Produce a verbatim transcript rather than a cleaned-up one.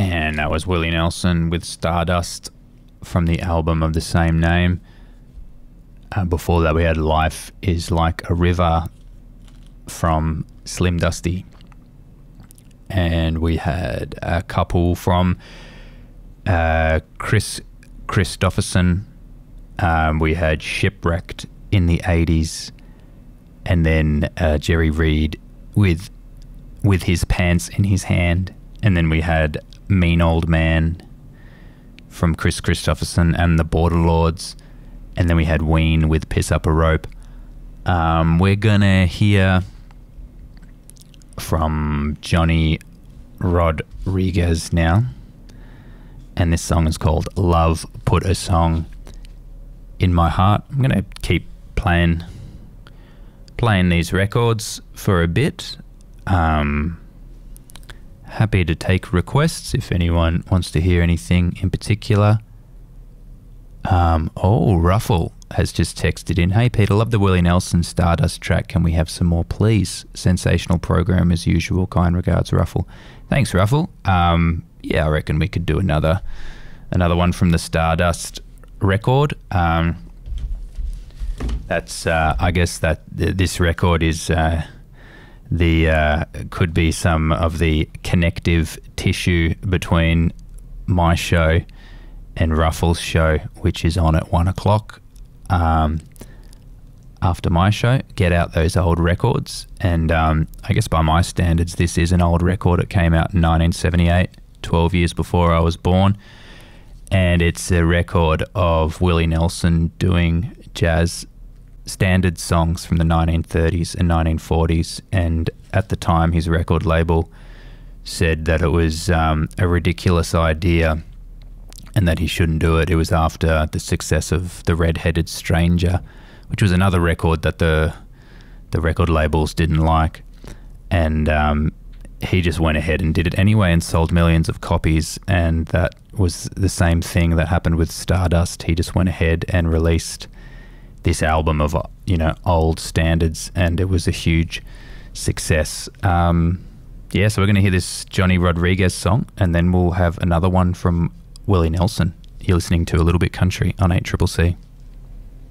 And that was Willie Nelson with Stardust from the album of the same name. Uh, before that we had Life is Like a River from Slim Dusty. And we had a couple from uh, Chris Christopherson. Um, we had Shipwrecked in the eighties. And then uh, Jerry Reed with with his pants in his hand. And then we had Mean Old Man from Chris Christopherson and the Borderlords. And then we had Ween with Piss Up a Rope. Um, we're gonna hear from Johnny Rodriguez now. And this song is called Love Put a Song in My Heart. I'm gonna keep playing playing these records for a bit. Um, happy to take requests if anyone wants to hear anything in particular. Um, oh, Ruffle has just texted in, hey Peter, love the Willie Nelson Stardust track, can we have some more please? Sensational program as usual, kind regards, Ruffle. Thanks, Ruffle. Um, yeah, I reckon we could do another another one from the Stardust record. Um, that's uh, I guess that th- this record is uh, the uh, could be some of the connective tissue between my show and Ruffle's show, which is on at one o'clock um, after my show. Get out those old records, and um, I guess by my standards this is an old record. It came out in nineteen seventy-eight, twelve years before I was born, and it's a record of Willie Nelson doing jazz standard songs from the nineteen thirties and nineteen forties, and at the time his record label said that it was um, a ridiculous idea and that he shouldn't do it. It was after the success of The Red-Headed Stranger, which was another record that the the record labels didn't like, and um, he just went ahead and did it anyway and sold millions of copies. And that was the same thing that happened with Stardust. He just went ahead and released this album of, you know, old standards, and it was a huge success. Um, yeah, so we're going to hear this Johnny Rodriguez song, and then we'll have another one from Willie Nelson. You're listening to A Little Bit Country on eight C C C.